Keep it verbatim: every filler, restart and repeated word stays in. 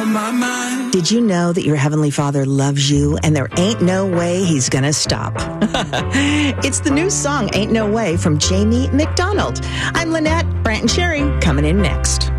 on my mind. Did you know that your Heavenly Father loves you and there ain't no way he's gonna stop? It's the new song, Ain't No Way, from Jamie McDonald. I'm Lynette. Brant and Sherry coming in next.